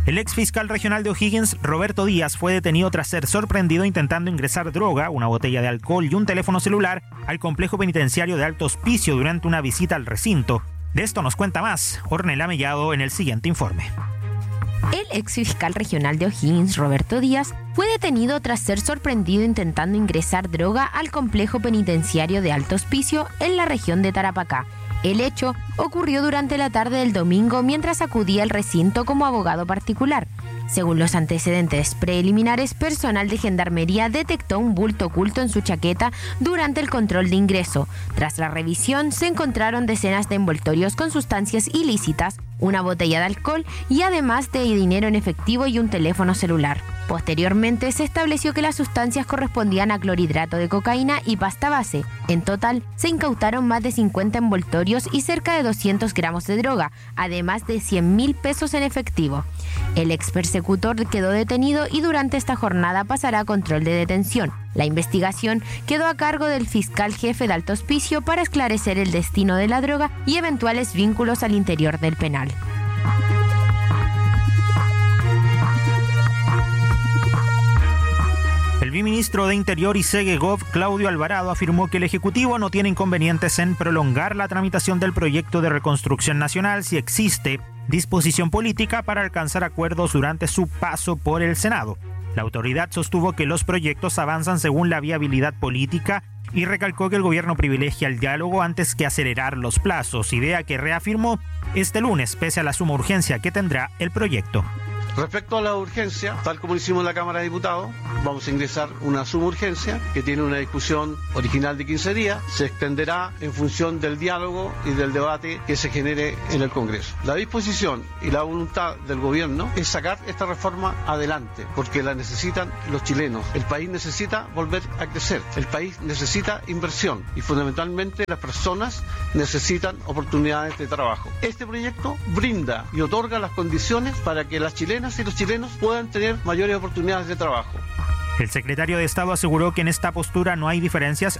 El ex fiscal regional de O'Higgins, Roberto Díaz, fue detenido tras ser sorprendido intentando ingresar droga, una botella de alcohol y un teléfono celular al complejo penitenciario de Alto Hospicio durante una visita al recinto. De esto nos cuenta más Ornella Mellado en el siguiente informe. El ex fiscal regional de O'Higgins, Roberto Díaz, fue detenido tras ser sorprendido intentando ingresar droga al complejo penitenciario de Alto Hospicio en la región de Tarapacá. El hecho ocurrió durante la tarde del domingo mientras acudía al recinto como abogado particular. Según los antecedentes preliminares, personal de Gendarmería detectó un bulto oculto en su chaqueta durante el control de ingreso. Tras la revisión, se encontraron decenas de envoltorios con sustancias ilícitas, una botella de alcohol y además de dinero en efectivo y un teléfono celular. Posteriormente, se estableció que las sustancias correspondían a clorhidrato de cocaína y pasta base. En total, se incautaron más de 50 envoltorios y cerca de 200 gramos de droga, además de 100.000 pesos en efectivo. El ex persecutor quedó detenido y durante esta jornada pasará a control de detención. La investigación quedó a cargo del fiscal jefe de Alto Hospicio para esclarecer el destino de la droga y eventuales vínculos al interior del penal. El viceministro de Interior y Segegov, Claudio Alvarado, afirmó que el Ejecutivo no tiene inconvenientes en prolongar la tramitación del proyecto de reconstrucción nacional si existe disposición política para alcanzar acuerdos durante su paso por el Senado. La autoridad sostuvo que los proyectos avanzan según la viabilidad política y recalcó que el gobierno privilegia el diálogo antes que acelerar los plazos, idea que reafirmó este lunes pese a la suma urgencia que tendrá el proyecto. Respecto a la urgencia, tal como lo hicimos en la Cámara de Diputados, vamos a ingresar una suma urgencia que tiene una discusión original de 15 días, se extenderá en función del diálogo y del debate que se genere en el Congreso. La disposición y la voluntad del gobierno es sacar esta reforma adelante, porque la necesitan los chilenos. El país necesita volver a crecer, el país necesita inversión y fundamentalmente las personas necesitan oportunidades de trabajo. Este proyecto brinda y otorga las condiciones para que las chilenas y los chilenos puedan tener mayores oportunidades de trabajo. El secretario de Estado aseguró que en esta postura no hay diferencias